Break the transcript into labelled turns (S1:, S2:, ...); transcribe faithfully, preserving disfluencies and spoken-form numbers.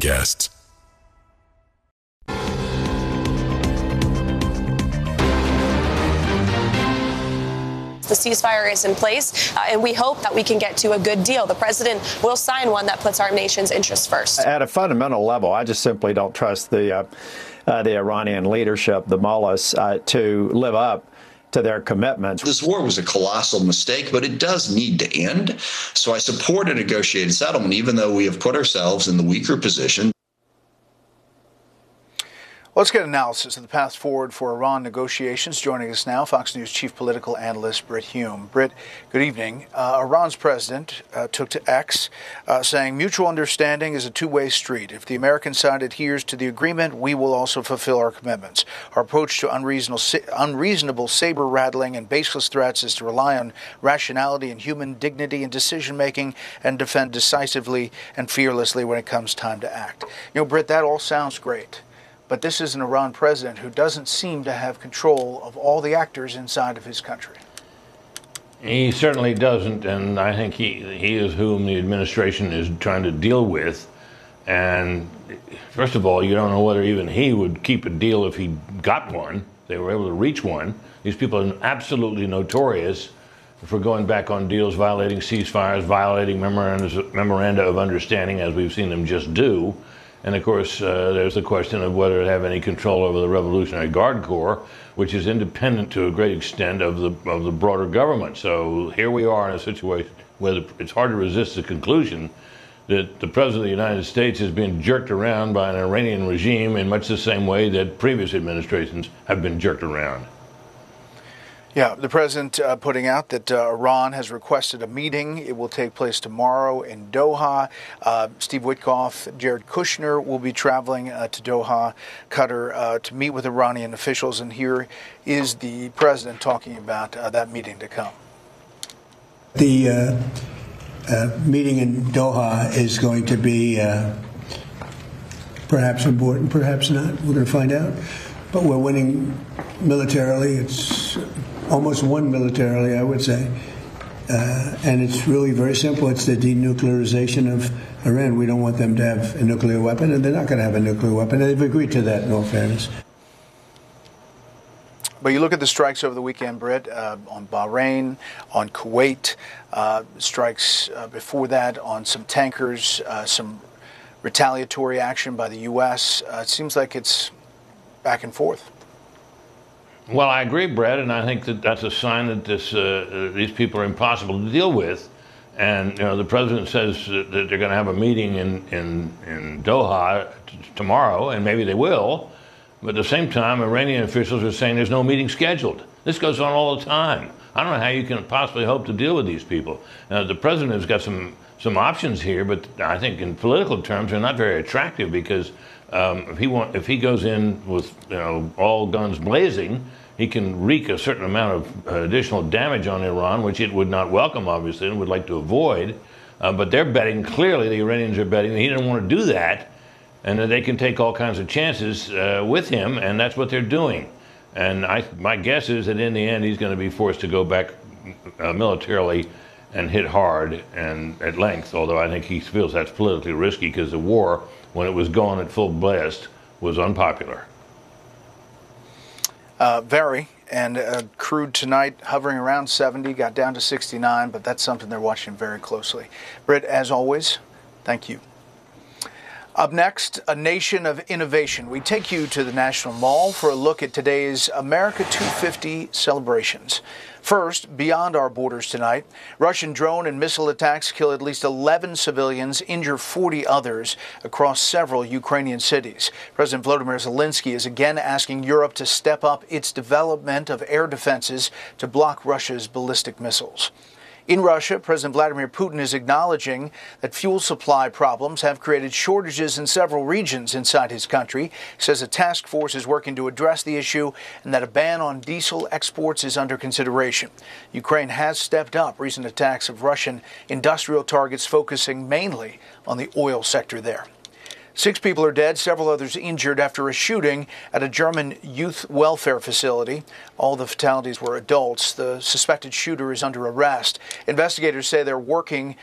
S1: podcasts.
S2: The ceasefire is in place, uh, and we hope that we can get to a good deal. The president will sign one that puts our nation's interests first.
S3: At a fundamental level, I just simply don't trust the uh, uh, the Iranian leadership, the mullahs, uh, to live up to their commitments.
S4: This war was a colossal mistake, but it does need to end. So I support a negotiated settlement, even though we have put ourselves in the weaker position.
S5: Let's get analysis of the path forward for Iran negotiations. Joining us now, Fox News chief political analyst Brit Hume. Brit, good evening. Uh, Iran's president uh, took to X, uh, saying mutual understanding is a two-way street. If the American side adheres to the agreement, we will also fulfill our commitments. Our approach to unreasonable, unreasonable saber-rattling and baseless threats is to rely on rationality and human dignity in decision-making and defend decisively and fearlessly when it comes time to act. You know, Brit, that all sounds great. But this is an Iran president who doesn't seem to have control of all the actors inside of his country.
S6: He certainly doesn't, and I think he, he is whom the administration is trying to deal with. And first of all, you don't know whether even he would keep a deal if he got one. They were able to reach one. These people are absolutely notorious for going back on deals, violating ceasefires, violating memoranda, memoranda of understanding, as we've seen them just do. And of course, uh, there's the question of whether it have any control over the Revolutionary Guard Corps, which is independent to a great extent of the of the broader government. So here we are in a situation where it's hard to resist the conclusion that the President of the United States is being jerked around by an Iranian regime in much the same way that previous administrations have been jerked around.
S5: Yeah, the president uh, putting out that uh, Iran has requested a meeting. It will take place tomorrow in Doha. Uh, Steve Witkoff, Jared Kushner will be traveling uh, to Doha, Qatar, uh, to meet with Iranian officials. And here is the president talking about uh, that meeting to come.
S7: The uh, uh, meeting in Doha is going to be uh, perhaps important, perhaps not. We're going to find out. But we're winning militarily. It's almost won militarily, I would say. Uh, and it's really very simple. It's the denuclearization of Iran. We don't want them to have a nuclear weapon, and they're not going to have a nuclear weapon. They've agreed to that, in all fairness.
S5: But you look at the strikes over the weekend, Britt, uh, on Bahrain, on Kuwait, uh, strikes uh, before that on some tankers, uh, some retaliatory action by the U S. Uh, it seems like it's back and forth.
S6: Well, I agree, Brett, and I think that that's a sign that this uh, these people are impossible to deal with. And you know, the president says that they're going to have a meeting in in, in Doha t- tomorrow, and maybe they will. But at the same time, Iranian officials are saying there's no meeting scheduled. This goes on all the time. I don't know how you can possibly hope to deal with these people. Now, the president has got some some options here, but I think in political terms they're not very attractive because um, if he want if he goes in with you know all guns blazing, he can wreak a certain amount of uh, additional damage on Iran, which it would not welcome, obviously, and would like to avoid. Uh, but they're betting, clearly the Iranians are betting that he didn't want to do that, and that they can take all kinds of chances uh, with him, and that's what they're doing. And I, my guess is that in the end, he's going to be forced to go back uh, militarily and hit hard and at length, although I think he feels that's politically risky because the war, when it was going at full blast, was unpopular.
S5: Uh, very, and uh, crude tonight hovering around seventy, got down to sixty-nine, but that's something they're watching very closely. Britt, as always, thank you. Up next, a nation of innovation. We take you to the National Mall for a look at today's America two fifty celebrations. First, beyond our borders tonight, Russian drone and missile attacks kill at least eleven civilians, injure forty others across several Ukrainian cities. President Volodymyr Zelensky is again asking Europe to step up its development of air defenses to block Russia's ballistic missiles. In Russia, President Vladimir Putin is acknowledging that fuel supply problems have created shortages in several regions inside his country. He says a task force is working to address the issue and that a ban on diesel exports is under consideration. Ukraine has stepped up recent attacks of Russian industrial targets, focusing mainly on the oil sector there. Six people are dead, several others injured after a shooting at a German youth welfare facility. All the fatalities were adults. The suspected shooter is under arrest. Investigators say they're working